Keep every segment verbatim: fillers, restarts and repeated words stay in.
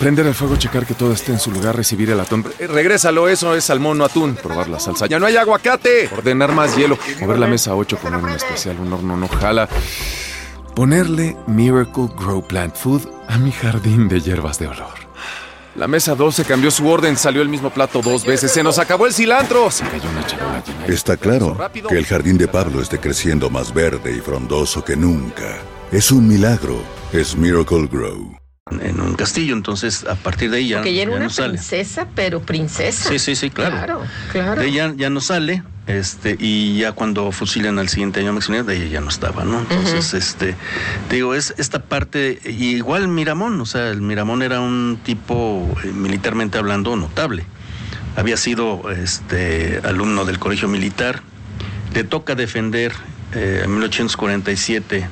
Prender el fuego, checar que todo esté en su lugar, recibir el atún. Eh, regrésalo, eso es salmón, no atún. Probar la salsa. ¡Ya no hay aguacate! Ordenar más hielo. Mover la mesa a ocho, poner un especial, un horno no jala. Ponerle Miracle Grow Plant Food a mi jardín de hierbas de olor. La mesa doce cambió su orden, salió el mismo plato dos veces. ¡Se nos acabó el cilantro! Se cayó una charola llena. Está claro que el jardín de Pablo esté creciendo más verde y frondoso que nunca. Es un milagro. Es Miracle Grow. En un castillo, entonces a partir de ahí ya, Porque ella era ya una no sale. princesa, pero princesa. Sí, sí, sí, claro. Claro, claro. De ella ya no sale, este, y ya cuando fusilan al siguiente año a Maximiliano, de ella ya no estaba, ¿no? Entonces, uh-huh. este, te digo, es esta parte, y igual Miramón, o sea, el Miramón era un tipo, eh, militarmente hablando, notable. Había sido, este, alumno del colegio militar. Le toca defender, eh, en mil ochocientos cuarenta y siete,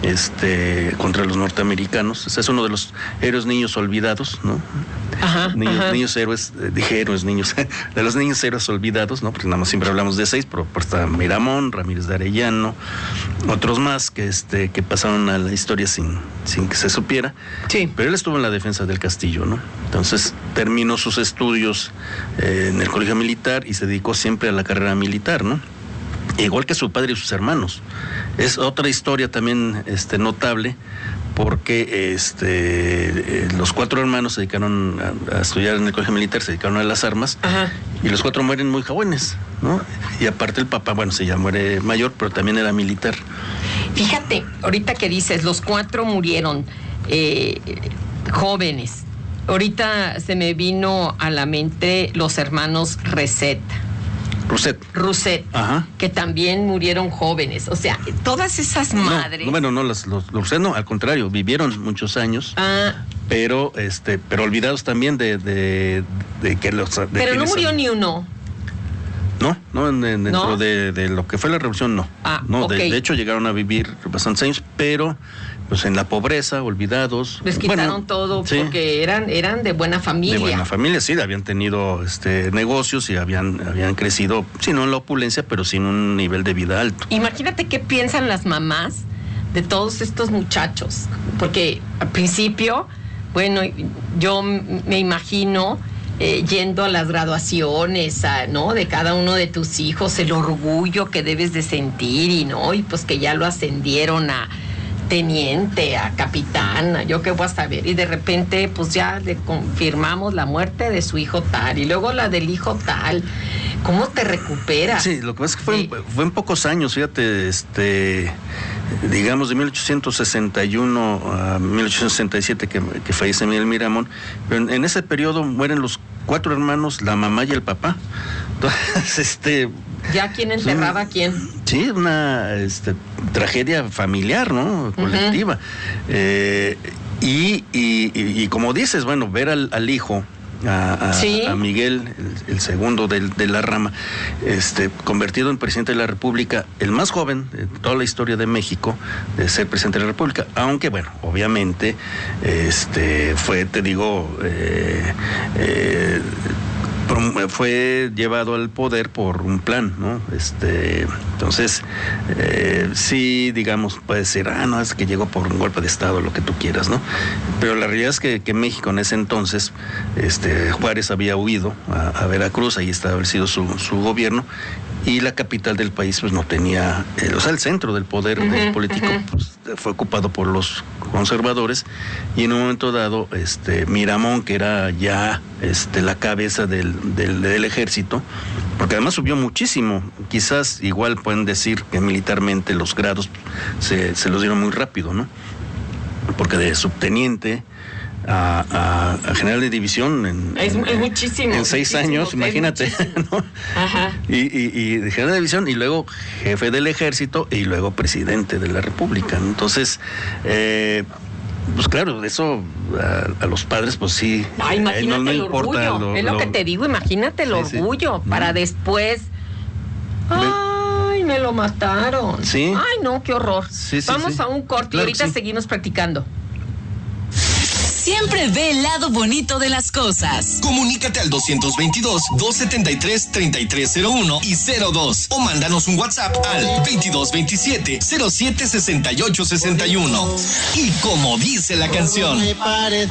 este contra los norteamericanos. Ese es uno de los héroes niños olvidados, ¿no? Ajá, niños, ajá. niños héroes, eh, dije héroes niños, de los niños héroes olvidados, ¿no? Porque nada más siempre hablamos de seis, pero, pero está Miramón, Ramírez de Arellano, otros más que este que pasaron a la historia sin, sin que se supiera. Sí. Pero él estuvo en la defensa del castillo, ¿no? Entonces terminó sus estudios eh, en el colegio militar y se dedicó siempre a la carrera militar, ¿no? Igual que su padre y sus hermanos. Es otra historia también este, notable, porque este, eh, los cuatro hermanos se dedicaron a, a estudiar en el colegio militar, se dedicaron a las armas. Ajá. Y los cuatro mueren muy jóvenes, ¿no? Y aparte el papá, bueno, se ya muere mayor, pero también era militar. Fíjate, ahorita que dices, los cuatro murieron eh, jóvenes. Ahorita se me vino a la mente los hermanos Reset. Rousset. Rousset, Ajá. Que también murieron jóvenes. O sea, todas esas madres. No, no, bueno, no, los, los, los Rousset no, al contrario, vivieron muchos años. Ah. Pero, este, pero olvidados también de, de, de que los. De pero que no les, murió ni uno. No, no, en, en, dentro ¿No? De, de lo que fue la revolución, no. Ah, no, okay. de, de hecho llegaron a vivir bastantes años, pero pues en la pobreza, olvidados. Les quitaron bueno, todo sí. Porque eran, eran de buena familia. De buena familia, sí, habían tenido este negocios y habían, habían crecido, sí, no en la opulencia, pero sí en un nivel de vida alto. Imagínate qué piensan las mamás de todos estos muchachos, porque al principio, bueno, yo me imagino eh, yendo a las graduaciones, a, ¿no? De cada uno de tus hijos, el orgullo que debes de sentir y no, y pues que ya lo ascendieron a teniente, a capitán, a yo qué voy a saber, y de repente pues ya le confirmamos la muerte de su hijo tal, y luego la del hijo tal. ¿Cómo te recuperas? Sí, lo que pasa es que fue, sí. fue en pocos años, fíjate, este, digamos de mil ochocientos sesenta y uno a mil ochocientos sesenta y siete que, que fallece Miguel Miramón, pero en, en ese periodo mueren los cuatro hermanos, la mamá y el papá. Entonces, este... ¿Ya quién enterraba a quién? Sí, una este, tragedia familiar, ¿no? Colectiva. Uh-huh. Eh, y, y, y, y como dices, bueno, ver al, al hijo, a, a, ¿sí? a Miguel, el, el segundo de, de la rama, este, convertido en presidente de la República, el más joven de toda la historia de México, de ser presidente de la República, aunque, bueno, obviamente, este, fue, te digo, eh, eh, fue llevado al poder por un plan, ¿no? Este, entonces, eh, sí, digamos, puede decir, ah, no, es que llegó por un golpe de Estado, lo que tú quieras, ¿no? Pero la realidad es que, que México en ese entonces, este, Juárez había huido a, a Veracruz, ahí establecido su, su gobierno, y la capital del país pues no tenía, eh, o sea, el centro del poder uh-huh, del político uh-huh. pues, fue ocupado por los conservadores, y en un momento dado, este, Miramón, que era ya este, la cabeza del, del, del ejército, porque además subió muchísimo, quizás igual pueden decir que militarmente los grados se, se los dieron muy rápido, ¿no? Porque de subteniente A, a, a general de división en, es, en, es muchísimo en seis muchísimo, años, imagínate, ¿no? Ajá. Y, y, y de general de división y luego jefe del ejército y luego presidente de la República, ¿no? Entonces, eh, pues claro, eso a, a los padres, pues sí. No, imagínate no, no el importa, orgullo. lo, es lo, lo que te digo, imagínate el sí, orgullo sí. para no. después. Ay, me lo mataron. Sí. Ay, no, qué horror. Sí, sí, Vamos sí. a un corte Claro y ahorita sí. seguimos practicando. Siempre ve el lado bonito de las cosas. Comunícate al doscientos veintidós, doscientos setenta y tres, treinta y tres cero uno y cero dos o mándanos un WhatsApp al veintidós veintisiete, cero siete sesenta y ocho sesenta y uno. Y como dice la canción,